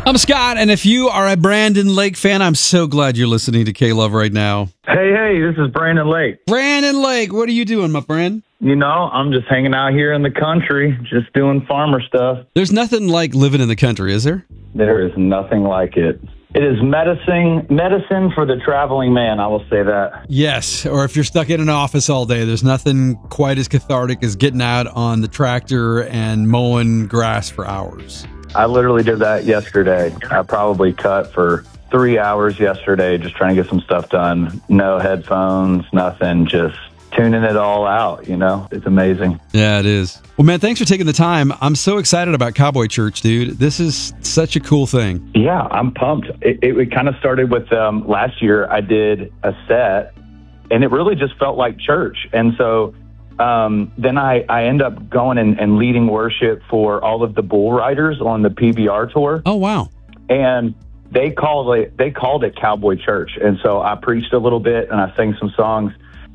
I'm Scott, and if you are a Brandon Lake fan, I'm so glad you're listening to K-Love right now. Hey, this is Brandon Lake. Brandon Lake, what are you doing, my friend? You know, I'm just hanging out here in the country, just doing farmer stuff. There's nothing like living in the country, is there? There is nothing like it. It is medicine for the traveling man, I will say that. Yes, or if you're stuck in an office all day, there's nothing quite as cathartic as getting out on the tractor and mowing grass for hours. I literally did that yesterday. I probably cut for 3 hours yesterday just trying to get some stuff done. No headphones, nothing, just tuning it all out, you know? It's amazing. Yeah, it is. Well, man, thanks for taking the time. I'm so excited about Cowboy Church, dude. This is such a cool thing. Yeah, I'm pumped. It kind of started with last year I did a set, and it really just felt like church. And so then I end up going and leading worship for all of the bull riders on the PBR tour. Oh, wow. And they called it Cowboy Church. And so I preached a little bit and I sang some songs.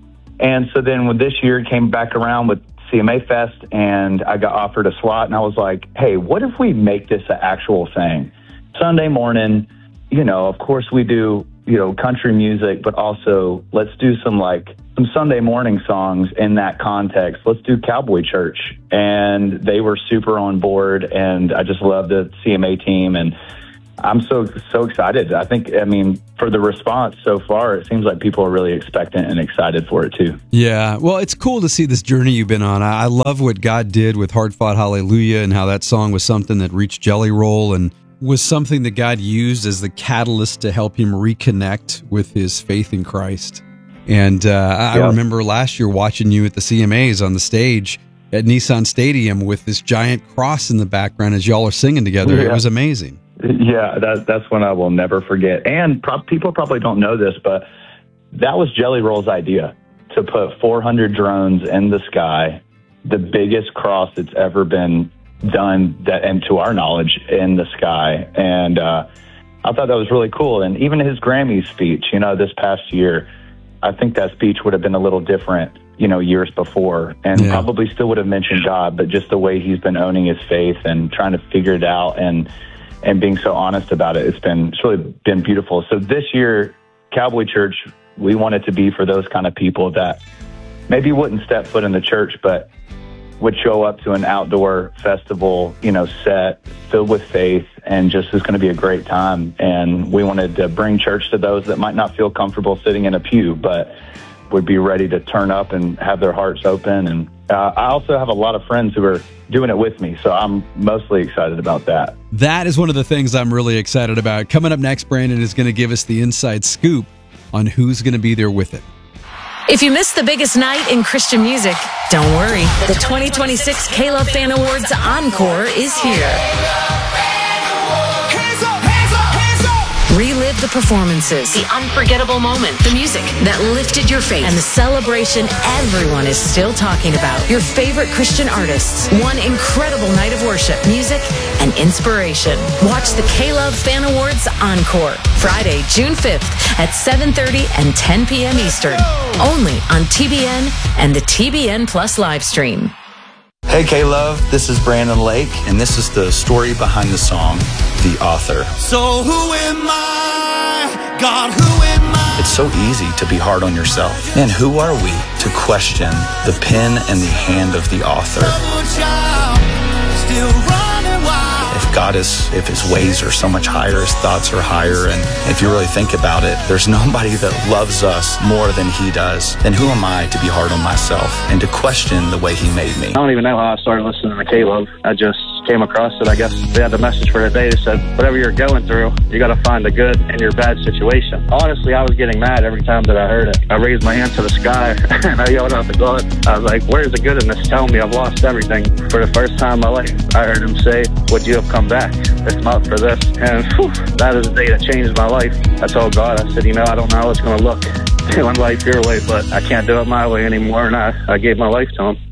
And so then when this year came back around with CMA Fest and I got offered a slot, and I was like, hey, what if we make this an actual thing? Sunday morning, you know, of course we do, you know, country music, but also let's do some Sunday morning songs in that context. Let's do Cowboy Church. And they were super on board, and I just love the CMA team, and I'm so excited. I mean, for the response so far, it seems like people are really expectant and excited for it too. Yeah, well, it's cool to see this journey you've been on. I love what God did with Hard Fought Hallelujah, and how that song was something that reached Jelly Roll and was something that God used as the catalyst to help him reconnect with his faith in Christ. And I remember last year watching you at the CMAs on the stage at Nissan Stadium with this giant cross in the background as y'all are singing together. Yeah. It was amazing. Yeah, that's one I will never forget. And people probably don't know this, but that was Jelly Roll's idea, to put 400 drones in the sky, the biggest cross that's ever been done, and to our knowledge, in the sky. And I thought that was really cool. And even his Grammy speech, you know, this past year, I think that speech would have been a little different, you know, years before, and probably still would have mentioned God, but just the way he's been owning his faith and trying to figure it out and being so honest about it, it's really been beautiful. So this year, Cowboy Church, we want it to be for those kind of people that maybe wouldn't step foot in the church, but would show up to an outdoor festival, you know, set filled with faith, and just is going to be a great time. And we wanted to bring church to those that might not feel comfortable sitting in a pew, but would be ready to turn up and have their hearts open. And I also have a lot of friends who are doing it with me, so I'm mostly excited about that. That is one of the things I'm really excited about. Coming up next, Brandon is going to give us the inside scoop on who's going to be there with it. If you missed the biggest night in Christian music, don't worry. The 2026 K-Love Fan Awards Encore is here. Relive the performances, the unforgettable moment, the music that lifted your faith, and the celebration everyone is still talking about. Your favorite Christian artists, one incredible night of worship, music, and inspiration. Watch the K-Love Fan Awards Encore, Friday, June 5th at 7:30 and 10 p.m. Eastern, only on TBN and the TBN Plus live stream. Hey K-Love, this is Brandon Lake, and this is the story behind the song, The Author. So who am I? God, who am I? It's so easy to be hard on yourself. And who are we to question the pen and the hand of the author? If his ways are so much higher, his thoughts are higher, and if you really think about it, there's nobody that loves us more than he does. Then who am I to be hard on myself and to question the way he made me? I don't even know how I started listening to K-Love. I just came across it. I guess they had the message for today. They said, whatever you're going through, you got to find the good in your bad situation. Honestly, I was getting mad every time that I heard it. I raised my hand to the sky and I yelled out to God. I was like, where's the good in this? Tell me I've lost everything. For the first time in my life, I heard him say, would you have come back? It's not for this. And that is the day that changed my life. I told God, I said, I don't know how it's going to look doing life your way, but I can't do it my way anymore. And I gave my life to him.